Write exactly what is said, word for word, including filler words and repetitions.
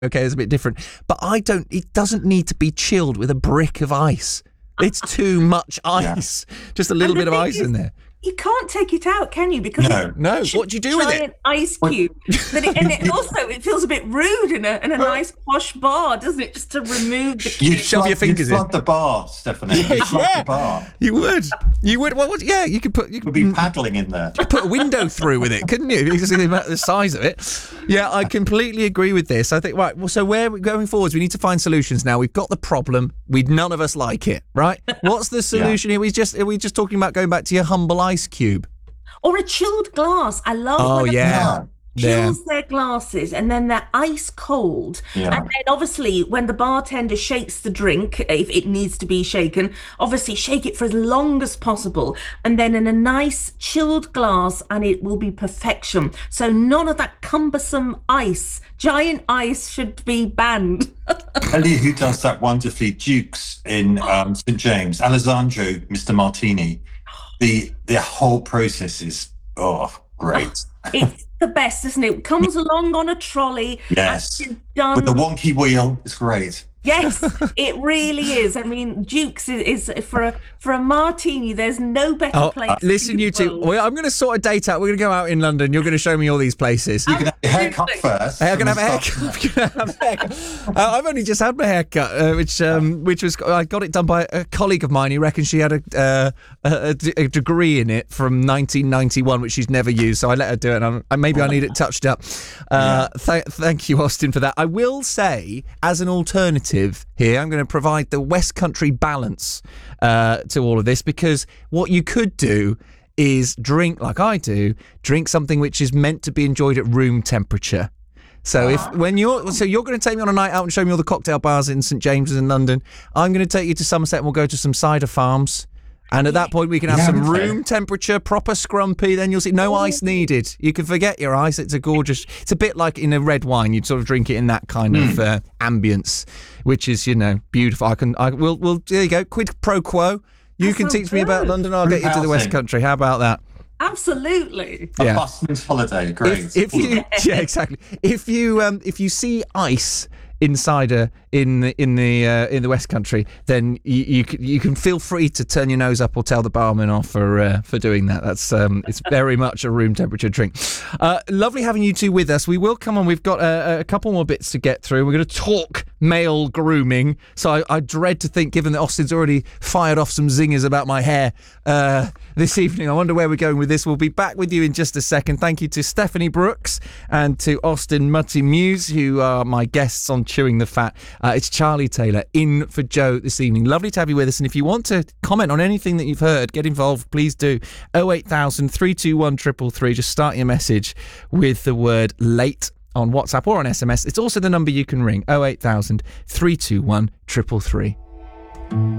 okay, it's a bit different. But I don't, it doesn't need to be chilled with a brick of ice. It's too much ice. Yeah. Just a little bit of ice is, in there. You can't take it out, can you? Because no, no. What do you do with it? Giant ice cube. But it, and it also it feels a bit rude in a in a nice posh bar, doesn't it? Just to remove the. You shove your fingers in. You flood the bar, Stephanie. Yeah, you flood yeah. the bar. You would. You would. Well, what, yeah, you could put. You could be paddling in there. You could put a window through with it, couldn't you? If you could see the, the size of it. Yeah, I completely agree with this. I think right. Well, so where we're going forwards, we need to find solutions now. We've got the problem. We none of us like it, right? What's the solution yeah. here? We just are we just talking about going back to your humble ice cube? Or a chilled glass. I love oh, when yeah. chills yeah. their glasses and then they're ice cold. Yeah. And then obviously when the bartender shakes the drink, if it needs to be shaken, obviously shake it for as long as possible. And then in a nice chilled glass and it will be perfection. So none of that cumbersome ice, giant ice should be banned. Tell you who does that wonderfully, Duke's in um, Saint James, Alessandro, Mister Martini. The the whole process is, oh, great. It's the best, isn't it? It comes along on a trolley. Yes. And it's done. With the wonky wheel, it's great. Yes, it really is. I mean, Duke's is, is for a for a martini. There's no better oh, place. Uh, listen, you two. Well, I'm going to sort a date out. We're going to go out in London. You're going to show me all these places. You can have your haircut first. Hey, I'm going to have a haircut. have a haircut. uh, I've only just had my haircut, uh, which um, which was I got it done by a colleague of mine who reckons she had a, uh, a, a degree in it from nineteen ninety-one, which she's never used. So I let her do it, and I'm, maybe I need it touched up. Uh, yeah. th- thank you, Austin, for that. I will say, as an alternative. Here, I'm going to provide the West Country balance uh, to all of this, because what you could do is drink, like I do, drink something which is meant to be enjoyed at room temperature. So if when you're so you're going to take me on a night out and show me all the cocktail bars in Saint James's in London, I'm going to take you to Somerset and we'll go to some cider farms. And at that point, we can have yeah, some okay. room temperature, proper scrumpy. Then you'll see no ice needed. You can forget your ice. It's a gorgeous. It's a bit like in a red wine. You'd sort of drink it in that kind mm. of uh, ambience, which is, you know, beautiful. I can. I will. Will. There you go. Quid pro quo. You That's can so teach good. me about London. I'll get you to the West Country. How about that? Absolutely. A yeah. busman's holiday. Great. If, if you, yeah, exactly. If you, um, if you see ice inside a in the in the uh, in the West Country, then you, you can you can feel free to turn your nose up or tell the barman off for uh, for doing that. That's um, it's very much a room temperature drink. Uh, lovely having you two with us. We will come on. We've got a, a couple more bits to get through. We're going to talk male grooming. So I, I dread to think, given that Austin's already fired off some zingers about my hair uh, this evening, I wonder where we're going with this. We'll be back with you in just a second. Thank you to Stephanie Brooks and to Austin Mutty Muse, who are my guests on Chewing the Fat. Uh, it's Charlie Taylor in for Joe this evening. Lovely to have you with us. And if you want to comment on anything that you've heard, get involved, please do. oh eight thousand, three two one, three three three. Just start your message with the word late on WhatsApp or on S M S. It's also the number you can ring. oh eight thousand, three two one, three three three.